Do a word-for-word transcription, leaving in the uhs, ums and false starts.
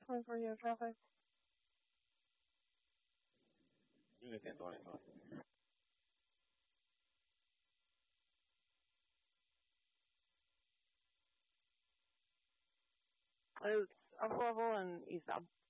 coming for you, traffic. Yo le tengo esto. It's up level and east up.